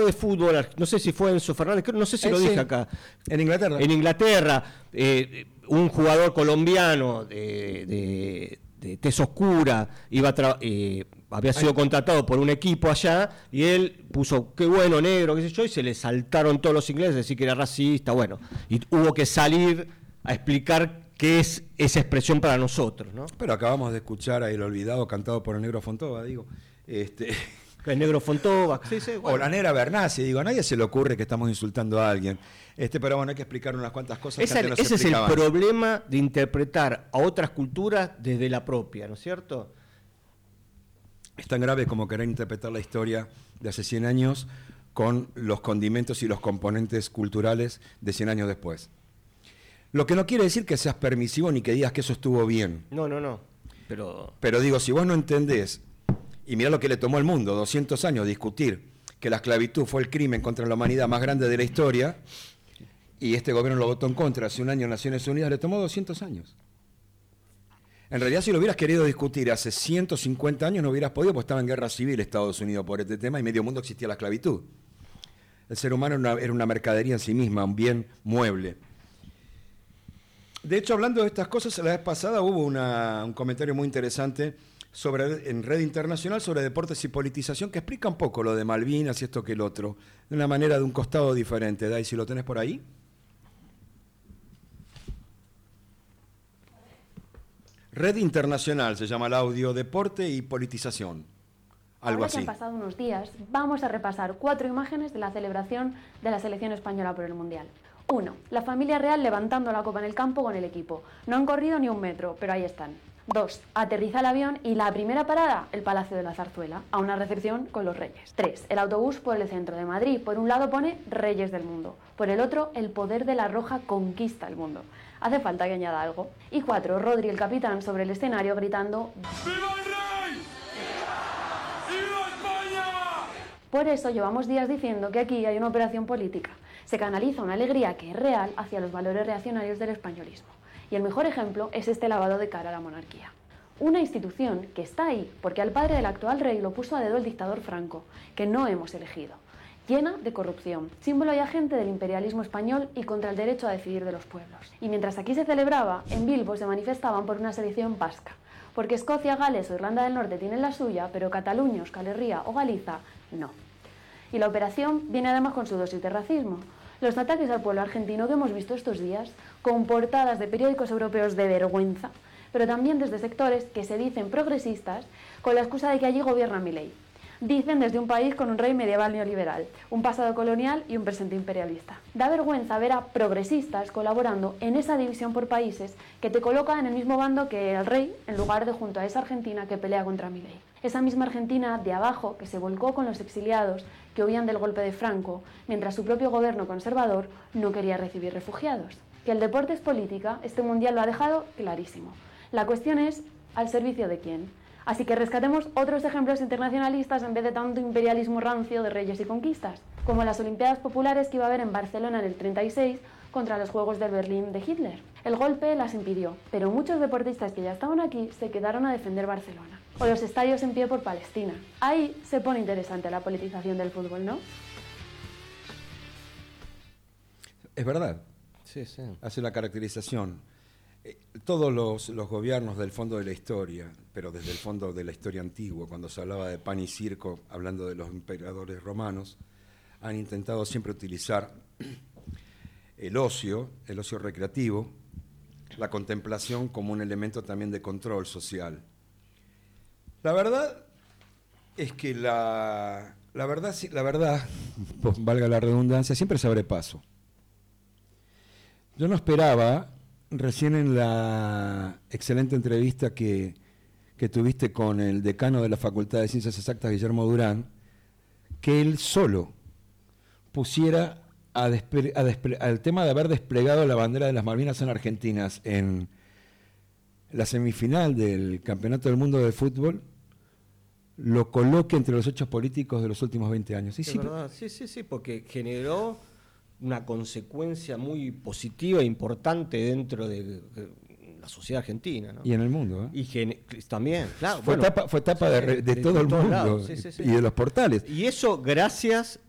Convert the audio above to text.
de fútbol, no sé si fue Enzo Fernández, no sé si lo dije acá. En Inglaterra. En Inglaterra, un jugador colombiano de tez oscura había sido contratado por un equipo allá y él puso qué bueno negro, qué sé yo, y se le saltaron todos los ingleses, decir que era racista, bueno, y hubo que salir a explicar qué es esa expresión para nosotros, ¿no? Pero acabamos de escuchar a El Olvidado cantado por el Negro Fontova, digo. El Negro Fontova, sí, bueno. O la Negra Bernasi, digo, a nadie se le ocurre que estamos insultando a alguien. Pero bueno, hay que explicar unas cuantas cosas que antes no se ese es el explicaban. problema de interpretar a otras culturas desde la propia, ¿no es cierto? Es tan grave como querer interpretar la historia de hace 100 años con los condimentos y los componentes culturales de 100 años después. Lo que no quiere decir que seas permisivo ni que digas que eso estuvo bien. No. Pero digo, si vos no entendés, y mirá lo que le tomó al mundo, 200 años discutir que la esclavitud fue el crimen contra la humanidad más grande de la historia, y este gobierno lo votó en contra hace un año en Naciones Unidas, le tomó 200 años. En realidad, si lo hubieras querido discutir hace 150 años, no hubieras podido, porque estaba en guerra civil Estados Unidos por este tema y medio mundo existía la esclavitud. El ser humano era una mercadería en sí misma, un bien mueble. De hecho, hablando de estas cosas, la vez pasada hubo un comentario muy interesante en Red Internacional sobre deportes y politización que explica un poco lo de Malvinas y esto que el otro, de una manera de un costado diferente. Dai, si lo tenés por ahí. Red Internacional se llama el audio, deporte y politización. Algo Ahora así. que han pasado unos días, vamos a repasar 4 imágenes de la celebración de la selección española por el Mundial. 1. La familia real levantando la copa en el campo con el equipo. No han corrido ni un metro, pero ahí están. 2. Aterriza el avión y la primera parada, el Palacio de la Zarzuela, a una recepción con los reyes. 3. El autobús por el centro de Madrid. Por un lado pone Reyes del Mundo. Por el otro, el poder de la roja conquista el mundo. Hace falta que añada algo. Y 4. Rodri, el capitán, sobre el escenario gritando ¡Viva el rey! ¡Viva España! Por eso llevamos días diciendo que aquí hay una operación política. Se canaliza una alegría que es real hacia los valores reaccionarios del españolismo. Y el mejor ejemplo es este lavado de cara a la monarquía. Una institución que está ahí porque al padre del actual rey lo puso a dedo el dictador Franco, que no hemos elegido. Llena de corrupción, símbolo y agente del imperialismo español y contra el derecho a decidir de los pueblos. Y mientras aquí se celebraba, en Bilbo se manifestaban por una selección vasca. Porque Escocia, Gales o Irlanda del Norte tienen la suya, pero Cataluña, Euskal Herria o Galiza, no. Y la operación viene además con su dosis de racismo. Los ataques al pueblo argentino que hemos visto estos días, con portadas de periódicos europeos de vergüenza, pero también desde sectores que se dicen progresistas con la excusa de que allí gobierna Milei. Dicen desde un país con un rey medieval neoliberal, un pasado colonial y un presente imperialista. Da vergüenza ver a progresistas colaborando en esa división por países que te coloca en el mismo bando que el rey, en lugar de junto a esa Argentina que pelea contra Milei. Esa misma Argentina de abajo que se volcó con los exiliados que huían del golpe de Franco, mientras su propio gobierno conservador no quería recibir refugiados. Que el deporte es política, este mundial lo ha dejado clarísimo. La cuestión es, ¿al servicio de quién? Así que rescatemos otros ejemplos internacionalistas en vez de tanto imperialismo rancio de reyes y conquistas, como las Olimpiadas Populares que iba a haber en Barcelona en el 36 contra los Juegos de Berlín de Hitler. El golpe las impidió, pero muchos deportistas que ya estaban aquí se quedaron a defender Barcelona. O los estadios en pie por Palestina. Ahí se pone interesante la politización del fútbol, ¿no? Es verdad. Sí. Hace la caracterización. Todos los gobiernos del fondo de la historia, pero desde el fondo de la historia antigua, cuando se hablaba de pan y circo, hablando de los emperadores romanos, han intentado siempre utilizar el ocio recreativo, la contemplación como un elemento también de control social. La verdad es que la verdad, pues, valga la redundancia, siempre se abre paso. Yo no esperaba, recién en la excelente entrevista que tuviste con el decano de la Facultad de Ciencias Exactas, Guillermo Durán, que él solo pusiera al tema de haber desplegado la bandera de las Malvinas en Argentina en la semifinal del Campeonato del Mundo de Fútbol, lo coloque entre los hechos políticos de los últimos 20 años. Sí, porque generó una consecuencia muy positiva e importante dentro de la sociedad argentina, ¿no? Y en el mundo, ¿eh? Y también, claro. Fue etapa de todo el mundo, sí. y de los portales. Y eso gracias